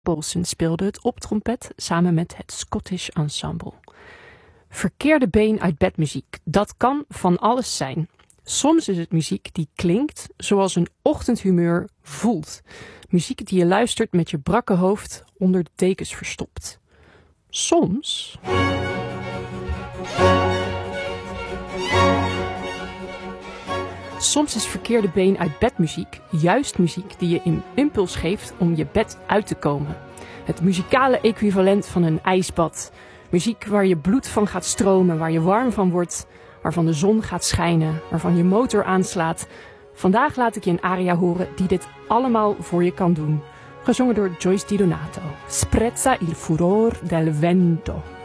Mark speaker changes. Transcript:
Speaker 1: Paulsen speelde het op trompet samen met het Scottish Ensemble. Verkeerde been uit bedmuziek, dat kan van alles zijn. Soms is het muziek die klinkt zoals een ochtendhumeur voelt. Muziek die je luistert met je brakke hoofd onder de dekens verstopt. Soms is verkeerde been uit bedmuziek juist muziek die je een impuls geeft om je bed uit te komen. Het muzikale equivalent van een ijsbad. Muziek waar je bloed van gaat stromen, waar je warm van wordt, waarvan de zon gaat schijnen, waarvan je motor aanslaat. Vandaag laat ik je een aria horen die dit allemaal voor je kan doen. Gezongen door Joyce Di Donato. Sprezza il furor del vento.